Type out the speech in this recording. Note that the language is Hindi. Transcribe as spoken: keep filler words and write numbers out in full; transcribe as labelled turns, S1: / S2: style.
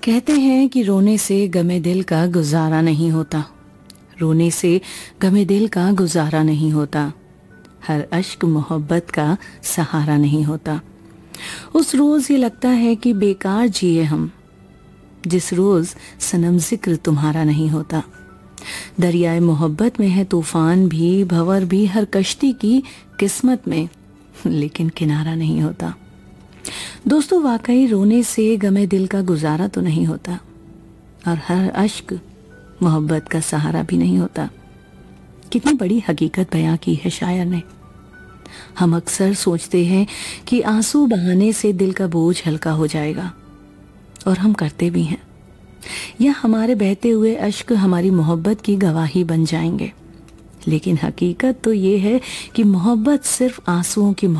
S1: कहते हैं कि रोने से गमे दिल का गुजारा नहीं होता, रोने से गमे दिल का गुजारा नहीं होता, हर अश्क मोहब्बत का सहारा नहीं होता। उस रोज़ ये लगता है कि बेकार जिए हम, जिस रोज़ सनम जिक्र तुम्हारा नहीं होता। दरियाए मोहब्बत में है तूफान भी, भंवर भी, हर कश्ती की किस्मत में, लेकिन किनारा नहीं होता। दोस्तों, वाकई रोने से गमे दिल का गुजारा तो नहीं होता और हर अश्क मोहब्बत का सहारा भी नहीं होता। कितनी बड़ी हकीकत बयां की है शायर ने। हम अक्सर सोचते हैं कि आंसू बहाने से दिल का बोझ हल्का हो जाएगा, और हम करते भी हैं, या हमारे बहते हुए अश्क हमारी मोहब्बत की गवाही बन जाएंगे। लेकिन हकीकत तो ये है कि मोहब्बत सिर्फ आंसुओं की